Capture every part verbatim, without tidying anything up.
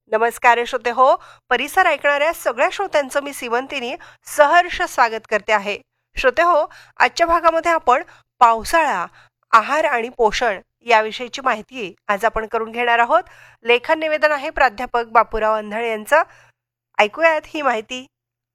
नमस्कार श्रोते हो. परिसर ऐकणाऱ्या सगळ्या श्रोत्यांचं मी सीमंतिनी सहर्ष स्वागत करते आहे. श्रोते हो, आजच्या भागामध्ये आपण पावसाळा, आहार आणि पोषण याविषयीची माहिती आज आपण करून घेणार आहोत. लेखन निवेदन आहे प्राध्यापक बापूराव अंधळे यांचं. ऐकूयात ही माहिती.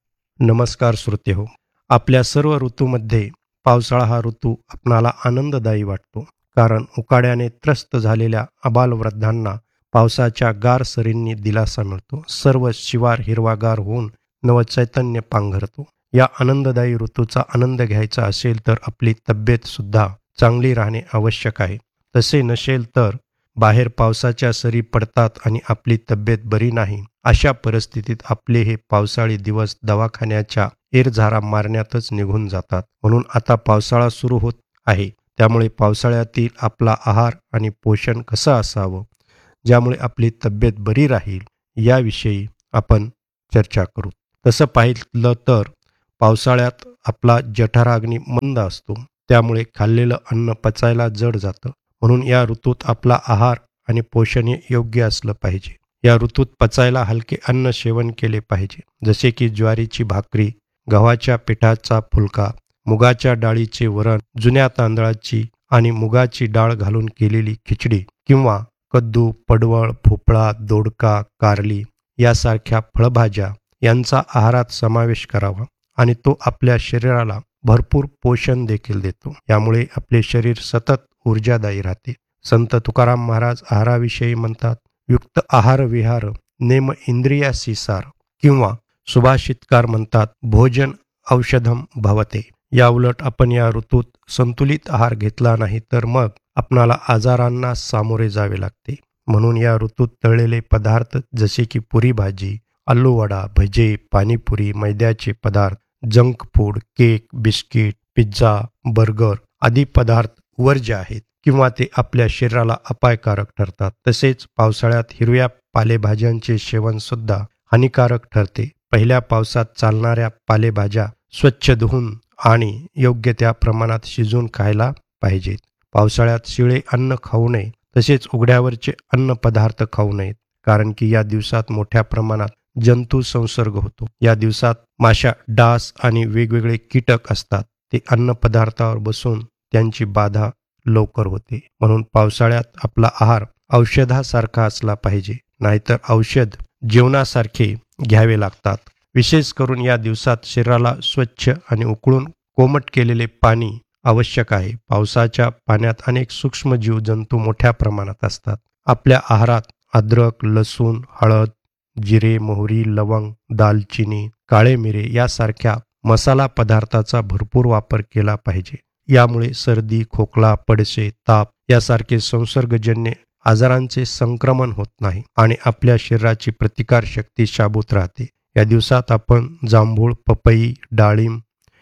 नमस्कार श्रोते हो. आपल्या सर्व ऋतूमध्ये पावसाळा हा ऋतू आपणाला आनंददायी वाटतो, कारण उकाड्याने त्रस्त झालेल्या आबालवृद्धांना पावसाच्या गार सरींनी दिलासा मिळतो. सर्व शिवार हिरवागार होऊन नवचैतन्य पांघरतो. या आनंददायी ऋतूचा आनंद घ्यायचा असेल तर आपली तब्येत सुद्धा चांगली राहणे आवश्यक आहे. तसे नसेल तर बाहेर पावसाच्या सरी पडतात आणि आपली तब्येत बरी नाही. अशा परिस्थितीत आपले हे पावसाळी दिवस दवाखान्याच्या एरझारा मारण्यातच निघून जातात. म्हणून आता पावसाळा सुरू होत आहे, त्यामुळे पावसाळ्यातील आपला आहार आणि पोषण कसं असावं, ज्यामुळे आपली तब्येत बरी राहील, याविषयी आपण चर्चा करू. तसं पाहिलं तर पावसाळ्यात आपला जठराग्नी मंद असतो, त्यामुळे खाल्लेलं अन्न पचायला जड जातं. म्हणून या ऋतूत आपला आहार आणि पोषण हे योग्य असलं पाहिजे. या ऋतूत पचायला हलके अन्न सेवन केले पाहिजे, जसे की ज्वारीची भाकरी, गव्हाच्या पिठाचा फुलका, मुगाच्या डाळीचे वरण, जुन्या तांदळाची आणि मुगाची डाळ घालून केलेली खिचडी किंवा कद्दू, पडवळ, भोपळा, दोडका, कारली यासारख्या फळभाज्या यांचा आहारात समावेश करावा आणि तो आपल्या शरीराला भरपूर पोषण देखील देतो. यामुळे आपले शरीर सतत ऊर्जादायी राहते. संत तुकाराम महाराज आहाराविषयी म्हणतात, युक्त आहार विहार नेम इंद्रियासी सार, किंवा सुभाषितकार म्हणतात, भोजन औषधम भवते. या उलट आपण या ऋतूत संतुलित आहार घेतला नाही तर मग आपणाला आजारांना सामोरे जावे लागते. म्हणून या ऋतूत तळलेले पदार्थ जसे की पुरी भाजी, आलू वडा, भजे, पाणीपुरी, मैद्याचे पदार्थ, junk food, cake, biscuit, pizza, burger आदी पदार्थ वर्ज्य आहेत किंवा ते आपल्या शरीराला अपायकारक ठरतात. तसेच पावसाळ्यात हिरव्या पालेभाज्यांचे सेवन सुद्धा हानिकारक ठरते. पहिल्या पावसात चालणाऱ्या पालेभाज्या स्वच्छ धुवून आणि योग्य त्या प्रमाणात शिजवून खायला पाहिजेत. पावसाळ्यात शिळे अन्न खाऊ नये, तसेच उघड्यावरचे अन्न पदार्थ खाऊ नयेत, कारण की या दिवसात मोठ्या प्रमाणात जंतू संसर्ग होतो. या दिवसात माशा, डास आणि वेगवेगळे कीटक असतात. ते अन्न पदार्थावर बसून त्यांची बाधा लवकर होते. म्हणून पावसाळ्यात आपला आहार औषधासारखा असला पाहिजे, नाहीतर औषध जेवणासारखे घ्यावे लागतात. विशेष करून या दिवसात शरीराला स्वच्छ आणि उकळून कोमट केलेले पाणी आवश्यक आहे. पावसाच्या पाण्यात अनेक सूक्ष्म जीव जंतू मोठ्या प्रमाणात असतात. आपल्या आहारात अद्रक, लसूण, हळद, जिरे, मोहरी, लवंग, दालचिनी, काळे मिरे यासारख्या मसाला पदार्थाचा भरपूर वापर केला पाहिजे. यामुळे सर्दी, खोकला, पडसे, ताप यासारखे संसर्गजन्य आजारांचे संक्रमण होत नाही आणि आपल्या शरीराची प्रतिकार शक्ती शाबूत राहते. या दिवसात आपण जांभूळ, पपई, डाळिंब,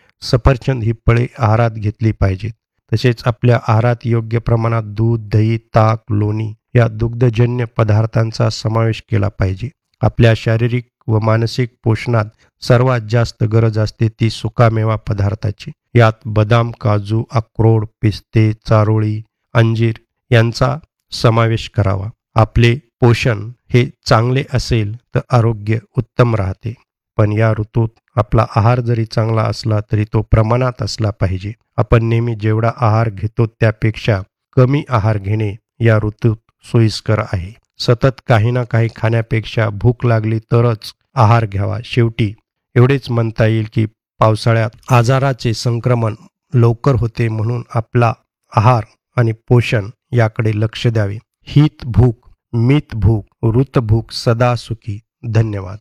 सफरचंद ही फळे आहारात घेतली पाहिजेत. तसेच आपल्या आहारात योग्य प्रमाणात दूध, दही, ताक, लोणी या दुग्धजन्य पदार्थांचा समावेश केला पाहिजे. आपल्या शारीरिक व मानसिक पोषणात सर्वात जास्त गरज असते ती सुकामेवा पदार्थाची. यात बदाम, काजू, अक्रोड, पिस्ते, चारोळी, अंजीर यांचा समावेश करावा. आपले पोषण हे चांगले असेल तर आरोग्य उत्तम राहते. पण या ऋतूत आपला आहार जरी चांगला असला तरी तो प्रमाणात असला पाहिजे. आपण नेहमी जेवढा आहार घेतो त्यापेक्षा कमी आहार घेणे या ऋतूत सोयीस्कर आहे. सतत काही ना काही खाण्यापेक्षा भूक लागली तरच आहार घ्यावा. शेवटी एवढेच म्हणता येईल की पावसाळ्यात आजाराचे संक्रमण लवकर होते, म्हणून आपला आहार आणि पोषण याकडे लक्ष द्यावे. हित भूक, मित भूक, ऋत भूक, सदा सुखी. धन्यवाद.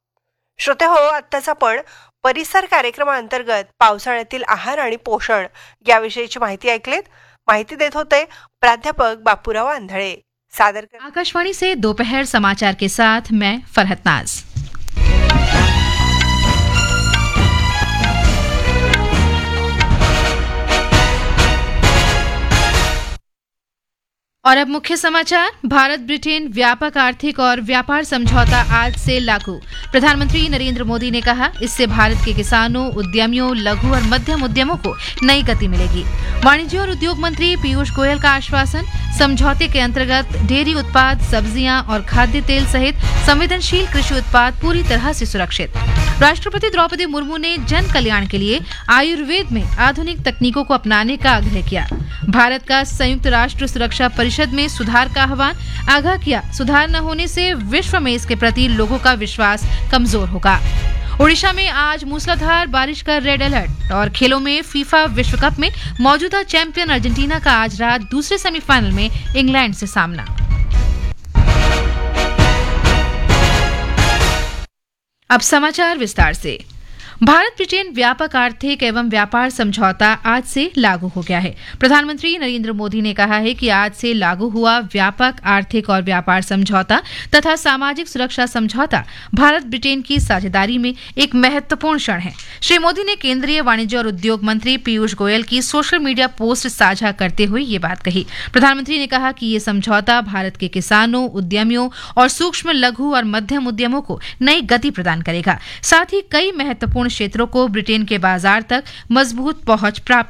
श्रोते हो, आत्ताच आपण परिसर कार्यक्रमाअंतर्गत पावसाळ्यातील आहार आणि पोषण याविषयीची माहिती ऐकलीत. माहिती देत होते प्राध्यापक बापूराव आंधळे. सादर कर आकाशवाणी से दोपहर समाचार के साथ मैं फरहत नाज. और अब मुख्य समाचार। भारत ब्रिटेन व्यापक आर्थिक और व्यापार समझौता आज से लागू। प्रधानमंत्री नरेंद्र मोदी ने कहा, इससे भारत के किसानों, उद्यमियों, लघु और मध्यम उद्यमों को नई गति मिलेगी। वाणिज्य और उद्योग मंत्री पीयूष गोयल का आश्वासन, समझौते के अंतर्गत डेयरी उत्पाद, सब्जियां और खाद्य तेल सहित संवेदनशील कृषि उत्पाद पूरी तरह से सुरक्षित। राष्ट्रपति द्रौपदी मुर्मू ने जन कल्याण के लिए आयुर्वेद में आधुनिक तकनीकों को अपनाने का आग्रह किया। भारत का संयुक्त राष्ट्र सुरक्षा परिषद में सुधार का आह्वान, आगाह किया, सुधार न होने से विश्व में इसके प्रति लोगों का विश्वास कमजोर होगा। ओडिशा में आज मूसलाधार बारिश का रेड अलर्ट। और खेलों में फीफा विश्व कप में मौजूदा चैंपियन अर्जेंटीना का आज रात दूसरे सेमीफाइनल में इंग्लैंड से सामना। अब समाचार विस्तार से। भारत ब्रिटेन व्यापक आर्थिक एवं व्यापार समझौता आज से लागू हो गया है। प्रधानमंत्री नरेंद्र मोदी ने कहा है कि आज से लागू हुआ व्यापक आर्थिक और व्यापार समझौता तथा सामाजिक सुरक्षा समझौता भारत ब्रिटेन की साझेदारी में एक महत्वपूर्ण क्षण है। श्री मोदी ने केंद्रीय वाणिज्य और उद्योग मंत्री पीयूष गोयल की सोशल मीडिया पोस्ट साझा करते हुए ये बात कही। प्रधानमंत्री ने कहा कि ये समझौता भारत के किसानों, उद्यमियों और सूक्ष्म, लघु और मध्यम उद्यमों को नई गति प्रदान करेगा। साथ ही कई महत्वपूर्ण क्षेत्रों को ब्रिटेन के बाजार तक मजबूत पहुंच प्राप्त